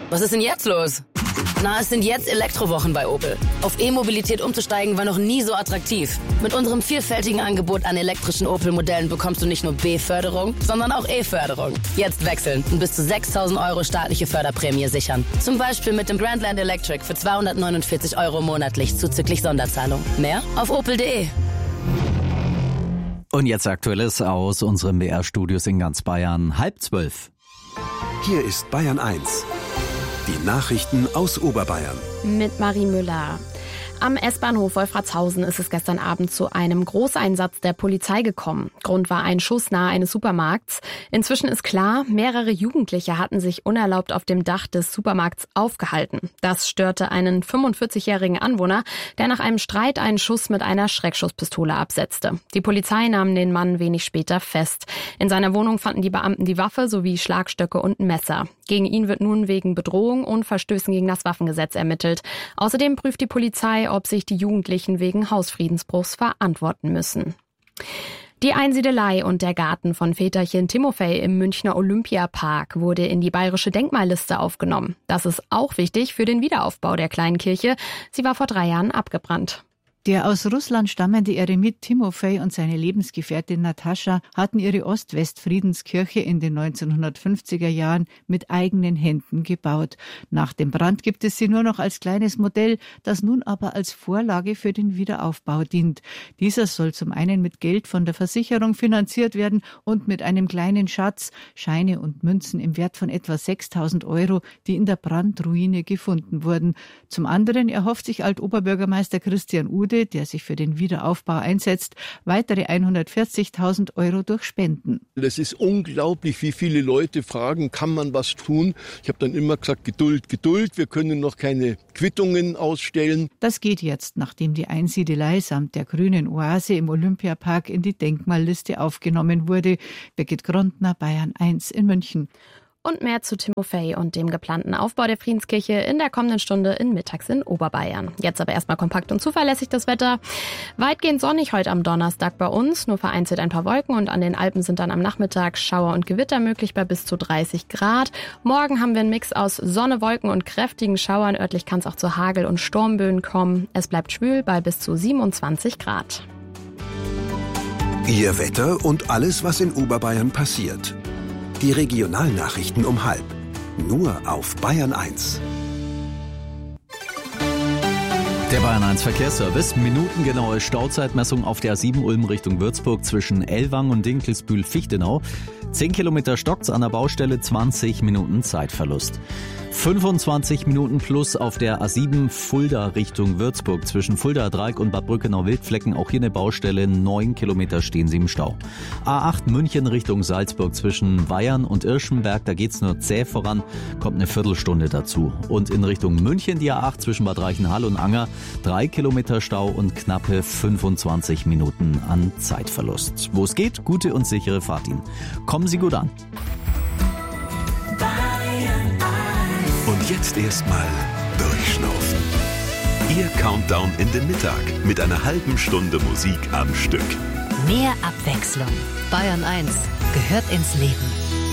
Was ist denn jetzt los? Na, es sind jetzt Elektrowochen bei Opel. Auf E-Mobilität umzusteigen war noch nie so attraktiv. Mit unserem vielfältigen Angebot an elektrischen Opel-Modellen bekommst du nicht nur B-Förderung, sondern auch E-Förderung. Jetzt wechseln und bis zu 6.000 € staatliche Förderprämie sichern. Zum Beispiel mit dem Grandland Electric für 249 € monatlich zuzüglich Sonderzahlung. Mehr auf opel.de. Und jetzt Aktuelles aus unseren BR-Studios in ganz Bayern. 11:30. Hier ist Bayern 1. Die Nachrichten aus Oberbayern. Mit Marie Müller. Am S-Bahnhof Wolfratshausen ist es gestern Abend zu einem Großeinsatz der Polizei gekommen. Grund war ein Schuss nahe eines Supermarkts. Inzwischen ist klar, mehrere Jugendliche hatten sich unerlaubt auf dem Dach des Supermarkts aufgehalten. Das störte einen 45-jährigen Anwohner, der nach einem Streit einen Schuss mit einer Schreckschusspistole absetzte. Die Polizei nahm den Mann wenig später fest. In seiner Wohnung fanden die Beamten die Waffe sowie Schlagstöcke und ein Messer. Gegen ihn wird nun wegen Bedrohung und Verstößen gegen das Waffengesetz ermittelt. Außerdem prüft die Polizei, ob sich die Jugendlichen wegen Hausfriedensbruchs verantworten müssen. Die Einsiedelei und der Garten von Väterchen Timofej im Münchner Olympiapark wurde in die bayerische Denkmalliste aufgenommen. Das ist auch wichtig für den Wiederaufbau der kleinen Kirche. Sie war vor 3 Jahren abgebrannt. Der aus Russland stammende Eremit Timofej und seine Lebensgefährtin Natascha hatten ihre Ost-West-Friedenskirche in den 1950er Jahren mit eigenen Händen gebaut. Nach dem Brand gibt es sie nur noch als kleines Modell, das nun aber als Vorlage für den Wiederaufbau dient. Dieser soll zum einen mit Geld von der Versicherung finanziert werden und mit einem kleinen Schatz, Scheine und Münzen im Wert von etwa 6.000 €, die in der Brandruine gefunden wurden. Zum anderen erhofft sich Altoberbürgermeister Christian Ude, der sich für den Wiederaufbau einsetzt, weitere 140.000 € durch Spenden. Es ist unglaublich, wie viele Leute fragen, kann man was tun? Ich habe dann immer gesagt, Geduld, Geduld, wir können noch keine Quittungen ausstellen. Das geht jetzt, nachdem die Einsiedelei samt der grünen Oase im Olympiapark in die Denkmalliste aufgenommen wurde. Birgit Grondner, Bayern 1 in München. Und mehr zu Timofej und dem geplanten Aufbau der Friedenskirche in der kommenden Stunde in Mittags in Oberbayern. Jetzt aber erstmal kompakt und zuverlässig das Wetter. Weitgehend sonnig heute am Donnerstag bei uns, nur vereinzelt ein paar Wolken und an den Alpen sind dann am Nachmittag Schauer und Gewitter möglich bei bis zu 30 Grad. Morgen haben wir einen Mix aus Sonne, Wolken und kräftigen Schauern. Örtlich kann es auch zu Hagel- und Sturmböen kommen. Es bleibt schwül bei bis zu 27 Grad. Ihr Wetter und alles, was in Oberbayern passiert. Die Regionalnachrichten um 12:30. Nur auf Bayern 1. Der Bayern 1 Verkehrsservice. Minutengenaue Stauzeitmessung auf der A7 Ulm Richtung Würzburg zwischen Ellwangen und Dinkelsbühl-Fichtenau. 10 Kilometer stockt's an der Baustelle, 20 Minuten Zeitverlust. 25 Minuten plus auf der A7 Fulda Richtung Würzburg zwischen Fuldaer Dreieck und Bad Brückenau-Wildflecken. Auch hier eine Baustelle, 9 Kilometer stehen sie im Stau. A8 München Richtung Salzburg zwischen Weyern und Irschenberg, da geht's nur zäh voran, kommt eine Viertelstunde dazu. Und in Richtung München die A8 zwischen Bad Reichenhall und Anger, 3 Kilometer Stau und knappe 25 Minuten an Zeitverlust. Wo es geht, gute und sichere Fahrt Ihnen. Kommen Sie gut an. Und jetzt erstmal durchschnaufen. Ihr Countdown in den Mittag mit einer halben Stunde Musik am Stück. Mehr Abwechslung. Bayern 1 gehört ins Leben.